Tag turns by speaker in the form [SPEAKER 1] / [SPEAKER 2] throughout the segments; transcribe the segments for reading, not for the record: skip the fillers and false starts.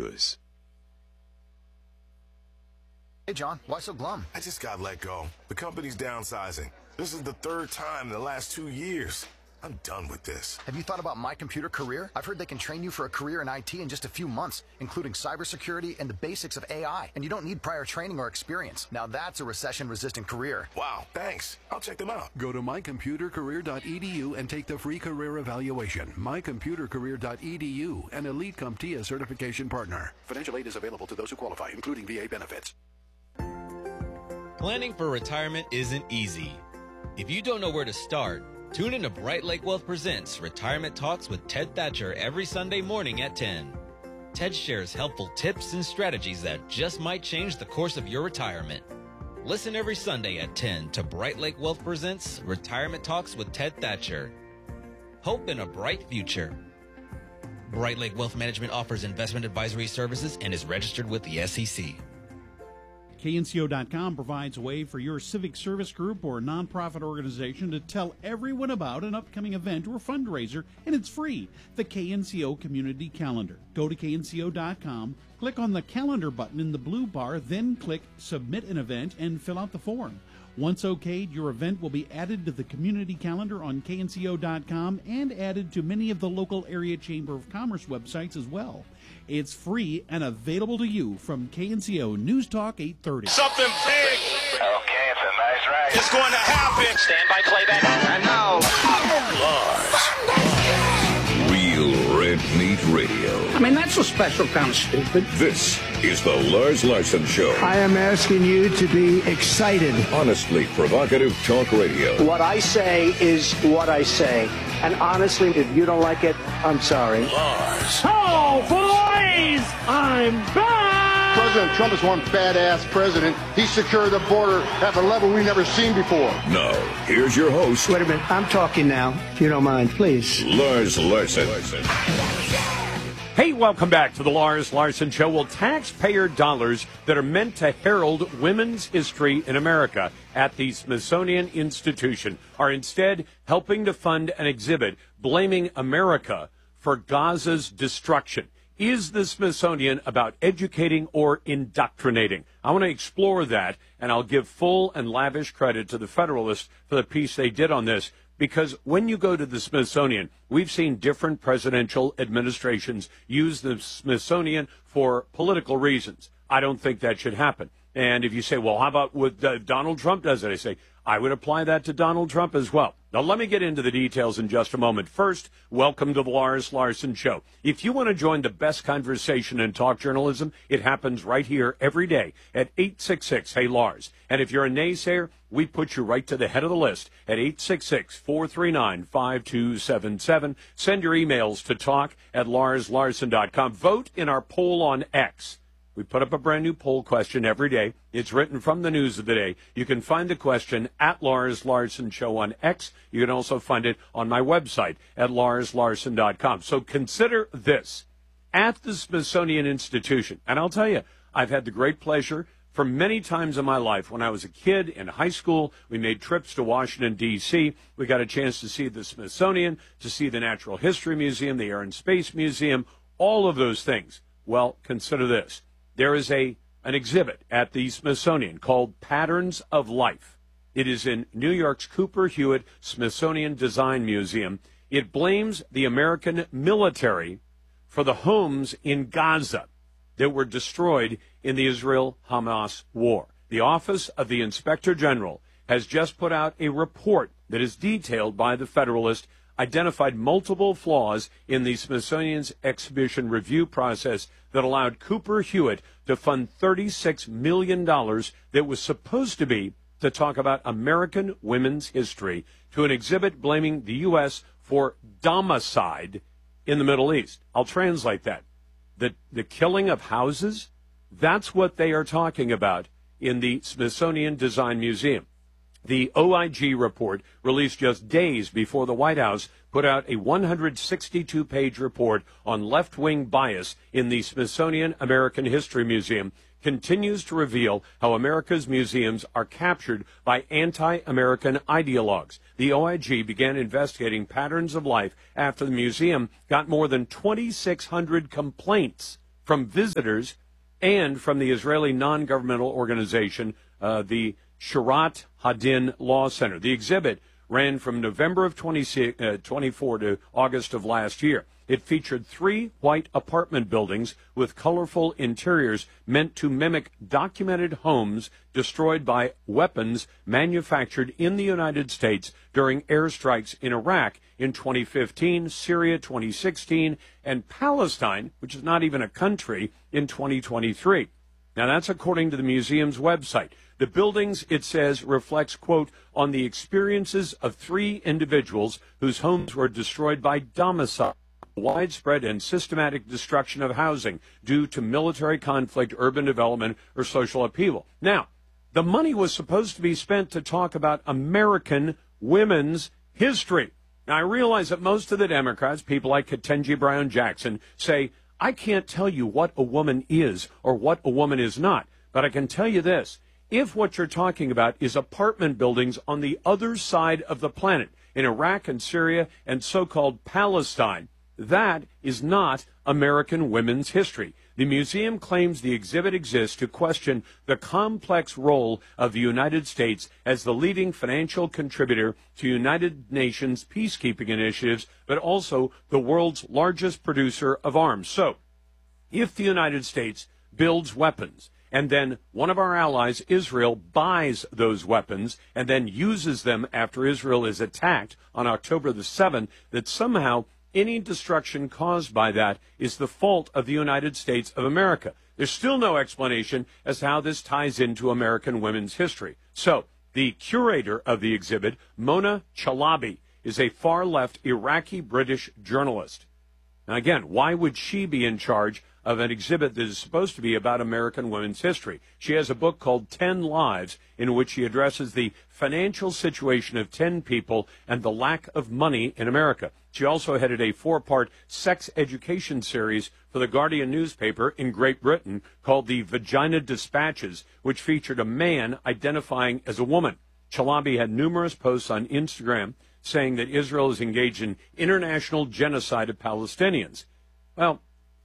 [SPEAKER 1] Seguros.
[SPEAKER 2] Hey, John, why so glum?
[SPEAKER 3] I just got let go. The company's downsizing. This is the third time in the last 2 years. I'm done with this.
[SPEAKER 2] Have you thought about My Computer Career? I've heard they can train you for a career in IT in just a few months, including cybersecurity and the basics of AI. And you don't need prior training or experience. Now that's a recession-resistant career.
[SPEAKER 3] Wow, thanks. I'll check them out.
[SPEAKER 4] Go to mycomputercareer.edu and take the free career evaluation. mycomputercareer.edu, an Elite CompTIA certification partner. Financial aid is available to those who qualify, including VA benefits.
[SPEAKER 5] Planning for retirement isn't easy. If you don't know where to start, tune in to Bright Lake Wealth Presents Retirement Talks with Ted Thatcher every Sunday morning at 10. Ted shares helpful tips and strategies that just might change the course of your retirement. Listen every Sunday at 10 to Bright Lake Wealth Presents Retirement Talks with Ted Thatcher. Hope in a bright future. Bright Lake Wealth Management offers investment advisory services and is registered with the SEC.
[SPEAKER 6] KNCO.com provides a way for your civic service group or nonprofit organization to tell everyone about an upcoming event or fundraiser, and it's free. The KNCO Community Calendar. Go to KNCO.com, click on the calendar button in the blue bar, then click Submit an Event and fill out the form. Once okayed, your event will be added to the community calendar on KNCO.com and added to many of the local area Chamber of Commerce websites as well. It's free and available to you from KNCO News Talk 830.
[SPEAKER 7] Something big.
[SPEAKER 8] Okay, it's a nice ride.
[SPEAKER 7] It's going to happen.
[SPEAKER 8] Stand by, playback. And now,
[SPEAKER 9] Real Red Meat Radio.
[SPEAKER 10] I mean, that's a special kind of stupid.
[SPEAKER 9] This is the Lars Larson Show.
[SPEAKER 10] I am asking you to be excited.
[SPEAKER 9] Honestly provocative talk radio.
[SPEAKER 10] What I say is what I say. And honestly, if you don't like it, I'm sorry.
[SPEAKER 9] Lars.
[SPEAKER 11] Oh, boys! I'm back!
[SPEAKER 12] President Trump is one badass president. He secured the border at a level we've never seen before.
[SPEAKER 9] Now, here's your host.
[SPEAKER 10] Wait a minute. I'm talking now, if you don't mind, please.
[SPEAKER 9] Lars Larson.
[SPEAKER 13] Hey, welcome back to the Lars Larson Show. Well, taxpayer dollars that are meant to herald women's history in America at the Smithsonian Institution are instead helping to fund an exhibit blaming America for Gaza's destruction. Is the Smithsonian about educating or indoctrinating? I want to explore that, and I'll give full and lavish credit to the Federalist for the piece they did on this. Because when you go to the Smithsonian, we've seen different presidential administrations use the Smithsonian for political reasons. I don't think that should happen. And if you say, well, how about what Donald Trump does it? I say, I would apply that to Donald Trump as well. Now, let me get into the details in just a moment. First, welcome to the Lars Larson Show. If you want to join the best conversation in talk journalism, it happens right here every day at 866-HEY-LARS. And if you're a naysayer, we put you right to the head of the list at 866-439-5277. Send your emails to talk@larslarson.com. Vote in our poll on X. We put up a brand new poll question every day. It's written from the news of the day. You can find the question at Lars Larson Show on X. You can also find it on my website at larslarson.com. So consider this. At the Smithsonian Institution, and I'll tell you, I've had the great pleasure for many times in my life. When I was a kid in high school, we made trips to Washington, D.C. We got a chance to see the Smithsonian, to see the Natural History Museum, the Air and Space Museum, all of those things. Well, consider this. There is an exhibit at the Smithsonian called Patterns of Life. It is in New York's Cooper Hewitt Smithsonian Design Museum. It blames the American military for the homes in Gaza that were destroyed in the Israel-Hamas war. The Office of the Inspector General has just put out a report that is detailed by the Federalist, identified multiple flaws in the Smithsonian's exhibition review process that allowed Cooper Hewitt to fund $36 million that was supposed to be to talk about American women's history to an exhibit blaming the U.S. for domicide in the Middle East. I'll translate that. The killing of houses, that's what they are talking about in the Smithsonian Design Museum. The OIG report, released just days before the White House put out a 162-page report on left-wing bias in the Smithsonian American History Museum, continues to reveal how America's museums are captured by anti-American ideologues. The OIG began investigating Patterns of Life after the museum got more than 2,600 complaints from visitors and from the Israeli non-governmental organization, the Shirat Hadin Law Center. The exhibit ran from November of 24 to August of last year. It featured 3 white apartment buildings with colorful interiors meant to mimic documented homes destroyed by weapons manufactured in the United States during airstrikes in Iraq in 2015, Syria 2016, and Palestine, which is not even a country, in 2023. Now, that's according to the museum's website. The buildings, it says, reflects, quote, on the experiences of 3 individuals whose homes were destroyed by domicile, widespread and systematic destruction of housing due to military conflict, urban development, or social upheaval. Now, the money was supposed to be spent to talk about American women's history. Now, I realize that most of the Democrats, people like Ketanji Brown Jackson, say, I can't tell you what a woman is or what a woman is not, but I can tell you this. If what you're talking about is apartment buildings on the other side of the planet, in Iraq and Syria and so-called Palestine, that is not American women's history. The museum claims the exhibit exists to question the complex role of the United States as the leading financial contributor to United Nations peacekeeping initiatives, but also the world's largest producer of arms. So, if the United States builds weapons, and then one of our allies, Israel, buys those weapons and then uses them after Israel is attacked on October the 7th, that somehow any destruction caused by that is the fault of the United States of America. There's still no explanation as to how this ties into American women's history. So, the curator of the exhibit, Mona Chalabi, is a far-left Iraqi-British journalist. Now, again, why would she be in charge of an exhibit that is supposed to be about American women's history? She has a book called 10 Lives, in which she addresses the financial situation of 10 people and the lack of money in America. She also headed a 4-part sex education series for the Guardian newspaper in Great Britain called the Vagina Dispatches, which featured a man identifying as a woman. Chalabi had numerous posts on Instagram saying that Israel is engaged in international genocide of Palestinians. Well,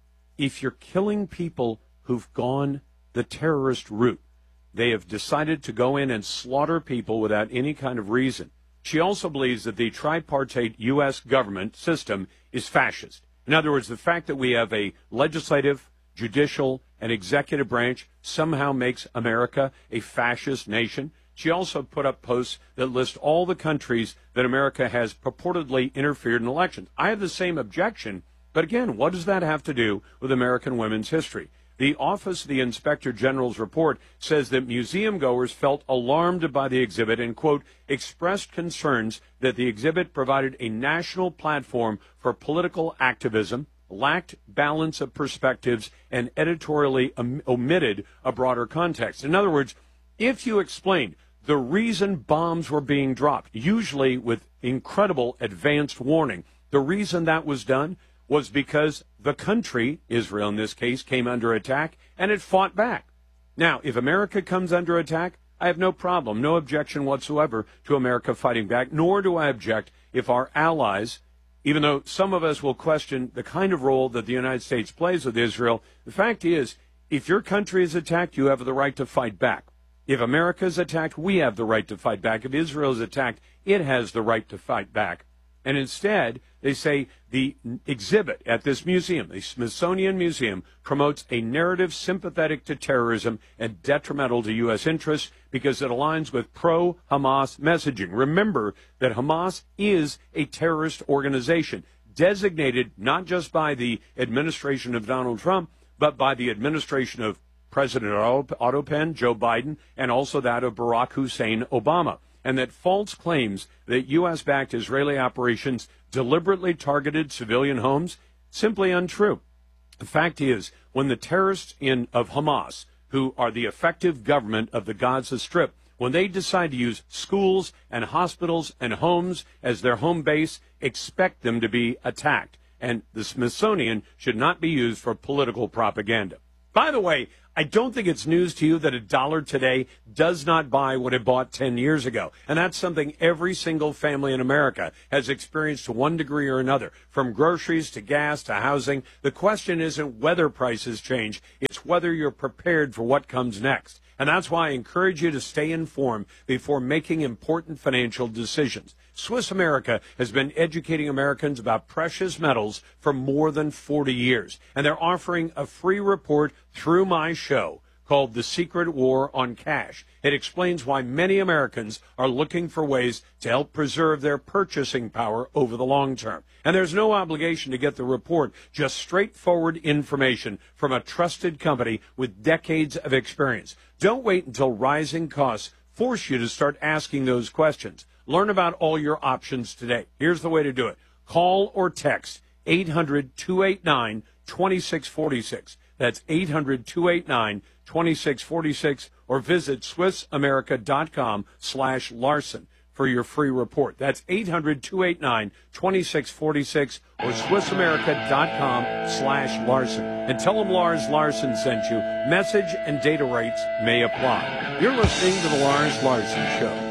[SPEAKER 13] if you're killing people who've gone the terrorist route, they have decided to go in and slaughter people without any kind of reason. She also believes that the tripartite U.S. government system is fascist. In other words, the fact that we have a legislative, judicial, and executive branch somehow makes America a fascist nation. She also put up posts that list all the countries that America has purportedly interfered in elections. I have the same objection, but again, what does that have to do with American women's history? The Office of the Inspector General's report says that museum goers felt alarmed by the exhibit and, quote, expressed concerns that the exhibit provided a national platform for political activism, lacked balance of perspectives, and editorially omitted a broader context. In other words, if you explained the reason bombs were being dropped, usually with incredible advanced warning, the reason that was done was because the country, Israel in this case, came under attack, and it fought back. Now, if America comes under attack, I have no problem, no objection whatsoever to America fighting back, nor do I object if our allies, even though some of us will question the kind of role that the United States plays with Israel, the fact is, if your country is attacked, you have the right to fight back. If America is attacked, we have the right to fight back. If Israel is attacked, it has the right to fight back. And instead, they say the exhibit at this museum, the Smithsonian Museum, promotes a narrative sympathetic to terrorism and detrimental to U.S. interests because it aligns with pro-Hamas messaging. Remember that Hamas is a terrorist organization designated not just by the administration of Donald Trump, but by the administration of President Otto Penn, Joe Biden, and also that of Barack Hussein Obama. And that false claims that U.S.-backed Israeli operations deliberately targeted civilian homes, simply untrue. The fact is, when the terrorists of Hamas, who are the effective government of the Gaza Strip, when they decide to use schools and hospitals and homes as their home base, expect them to be attacked. And the Smithsonian should not be used for political propaganda. By the way, I don't think it's news to you that a dollar today does not buy what it bought 10 years ago. And that's something every single family in America has experienced to one degree or another. From groceries to gas to housing, the question isn't whether prices change, it's whether you're prepared for what comes next. And that's why I encourage you to stay informed before making important financial decisions. Swiss America has been educating Americans about precious metals for more than 40 years. And they're offering a free report through my show called The Secret War on Cash. It explains why many Americans are looking for ways to help preserve their purchasing power over the long term. And there's no obligation to get the report, just straightforward information from a trusted company with decades of experience. Don't wait until rising costs force you to start asking those questions. Learn about all your options today. Here's the way to do it. Call or text 800-289-2646. That's 800-289-2646, or visit SwissAmerica.com/Larson for your free report. That's 800-289-2646 or SwissAmerica.com/Larson. And tell them Lars Larson sent you. Message and data rates may apply. You're listening to the Lars Larson Show.